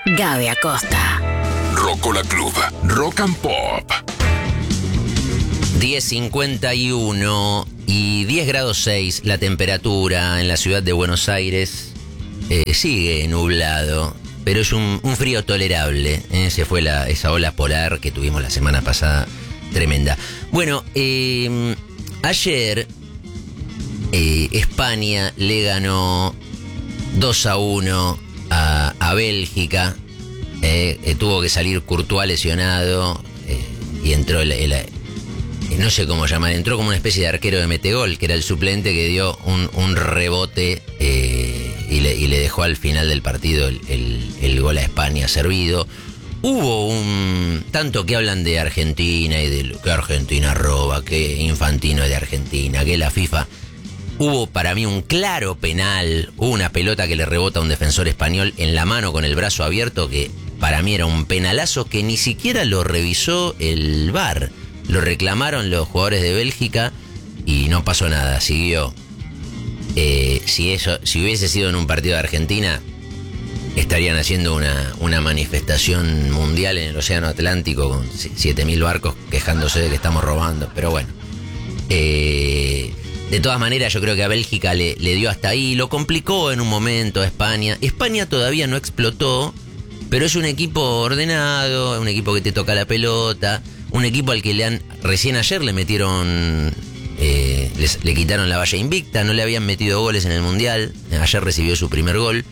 Gaby Acosta. Rocola Club, Rock and Pop. 10:51 y 10 grados 6 la temperatura en la ciudad de Buenos Aires. Sigue nublado, pero es un frío tolerable. Se fue esa ola polar que tuvimos la semana pasada, tremenda. Bueno, ayer España le ganó 2-1 a Bélgica. Tuvo que salir Courtois lesionado y entró no sé cómo llamar, entró como una especie de arquero de metegol, que era el suplente que dio un rebote y le dejó al final del partido el gol a España servido. Hubo tanto que hablan de Argentina y de que Argentina roba, que Infantino es de Argentina, que la FIFA. Hubo para mí un claro penal, hubo una pelota que le rebota a un defensor español en la mano con el brazo abierto, que para mí era un penalazo que ni siquiera lo revisó el VAR. Lo reclamaron los jugadores de Bélgica y no pasó nada, siguió. Si hubiese sido en un partido de Argentina, estarían haciendo una manifestación mundial en el Océano Atlántico con 7.000 barcos quejándose de que estamos robando, pero bueno. De todas maneras, yo creo que a Bélgica le dio hasta ahí, lo complicó en un momento a España. España todavía no explotó, pero es un equipo ordenado, un equipo que te toca la pelota, un equipo al que recién ayer le metieron, le quitaron la valla invicta, no le habían metido goles en el Mundial, ayer recibió su primer gol.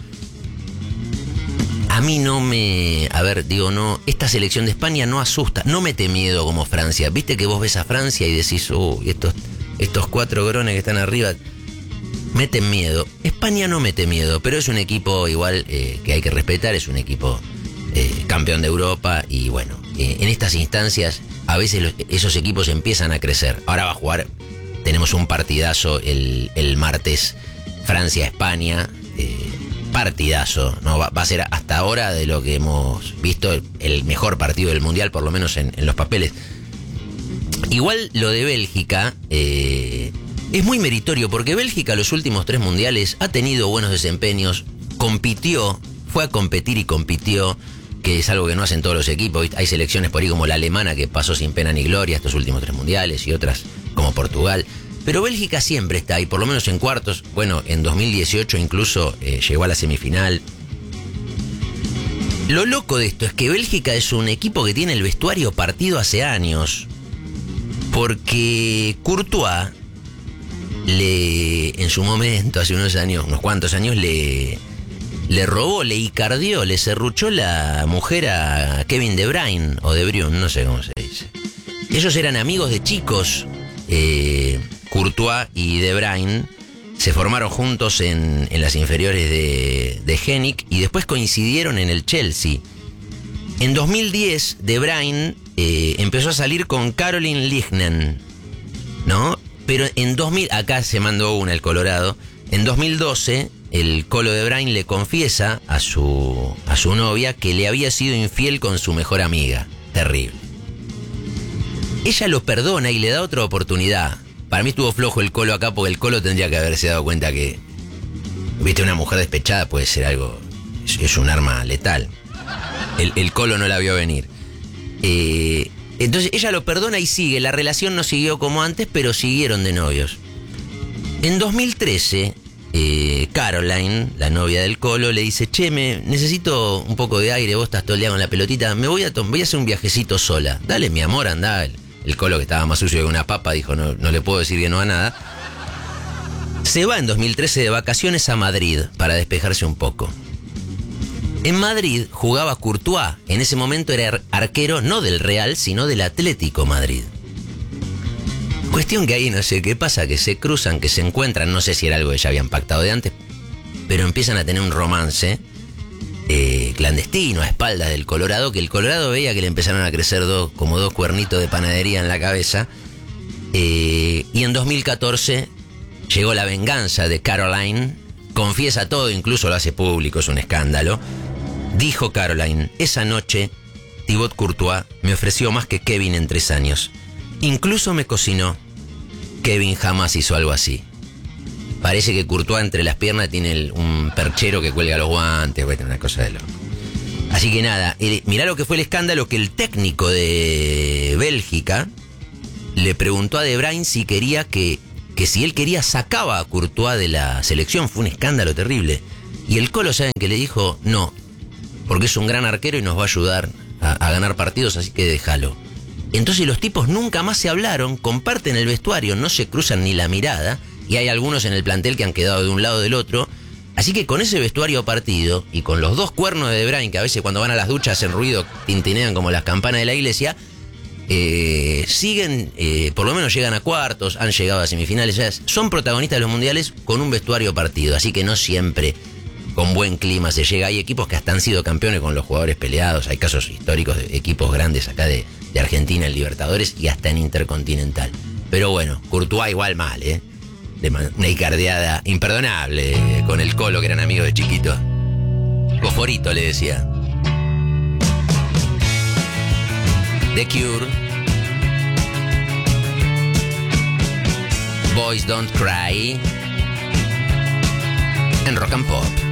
A mí no, esta selección de España no asusta, no mete miedo como Francia. Viste que vos ves a Francia y decís, estos cuatro grones que están arriba meten miedo. España no mete miedo, pero es un equipo igual que hay que respetar, es un equipo campeón de Europa y bueno, en estas instancias a veces esos equipos empiezan a crecer. Ahora va a jugar, tenemos un partidazo el martes, Francia-España, partidazo, ¿no? Va a ser hasta ahora de lo que hemos visto el mejor partido del Mundial, por lo menos en los papeles. Igual lo de Bélgica es muy meritorio, porque Bélgica los últimos 3 mundiales ha tenido buenos desempeños, fue a competir y compitió, que es algo que no hacen todos los equipos. Hay selecciones por ahí como la alemana que pasó sin pena ni gloria estos últimos 3 mundiales y otras como Portugal. Pero Bélgica siempre está ahí, por lo menos en cuartos. Bueno, en 2018 incluso llegó a la semifinal. Lo loco de esto es que Bélgica es un equipo que tiene el vestuario partido hace años, porque Courtois en su momento, hace unos cuantos años, le robó, le icardió, le serruchó la mujer a Kevin De Bruyne, o De Bruyne, no sé cómo se dice. Ellos eran amigos de chicos, Courtois y De Bruyne, se formaron juntos en las inferiores de Genk y después coincidieron en el Chelsea. En 2010, De Bruyne empezó a salir con Caroline Lignen, ¿no? Pero en 2000, acá se mandó el Colorado, en 2012... el Colo De Bruyne le confiesa a su novia que le había sido infiel con su mejor amiga. Terrible. Ella lo perdona y le da otra oportunidad. Para mí estuvo flojo el Colo acá, porque el Colo tendría que haberse dado cuenta que, viste, una mujer despechada puede ser algo, es un arma letal. El Colo no la vio venir. Entonces ella lo perdona y sigue. La relación no siguió como antes, pero siguieron de novios. En 2013... Caroline, la novia del Colo, le dice: che, necesito un poco de aire, vos estás todo el día con la pelotita, voy a hacer un viajecito sola. Dale, mi amor, andá. El Colo, que estaba más sucio que una papa, dijo: no le puedo decir que no a nada. Se va en 2013 de vacaciones a Madrid para despejarse un poco. En Madrid jugaba Courtois, en ese momento era arquero no del Real, sino del Atlético Madrid. Cuestión que ahí no sé qué pasa, que se cruzan, que se encuentran, no sé si era algo que ya habían pactado de antes, pero empiezan a tener un romance clandestino a espaldas del Colorado, que el Colorado veía que le empezaron a crecer como dos cuernitos de panadería en la cabeza, y en 2014 llegó la venganza de Caroline, confiesa todo, incluso lo hace público, es un escándalo. Dijo Caroline: esa noche Thibaut Courtois me ofreció más que Kevin en 3 años. Incluso me cocinó. Kevin jamás hizo algo así. Parece que Courtois entre las piernas tiene un perchero que cuelga los guantes, una cosa de loco. Así que nada, mirá lo que fue el escándalo, que el técnico de Bélgica le preguntó a De Bruyne si quería que si él quería sacaba a Courtois de la selección. Fue un escándalo terrible. Y el Colo, ¿saben qué le dijo? No, porque es un gran arquero y nos va a ayudar a ganar partidos, así que déjalo. Entonces los tipos nunca más se hablaron, comparten el vestuario, no se cruzan ni la mirada, y hay algunos en el plantel que han quedado de un lado o del otro. Así que con ese vestuario partido y con los 2 cuernos de De Bruyne, que a veces cuando van a las duchas hacen ruido, tintinean como las campanas de la iglesia, siguen, por lo menos llegan a cuartos, han llegado a semifinales, ya son protagonistas de los mundiales con un vestuario partido. Así que no siempre con buen clima se llega. Hay equipos que hasta han sido campeones con los jugadores peleados. Hay casos históricos de equipos grandes acá de Argentina en Libertadores y hasta en Intercontinental. Pero bueno, Courtois igual mal, de una icardiada imperdonable con el Colo, que eran amigos de chiquito. Fosforito le decía. The Cure, Boys Don't Cry, en Rock and Pop.